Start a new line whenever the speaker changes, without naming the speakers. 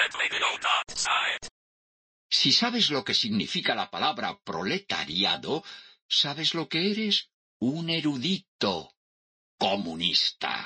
Si sabes lo que significa la palabra proletariado, sabes lo que eres: un erudito comunista.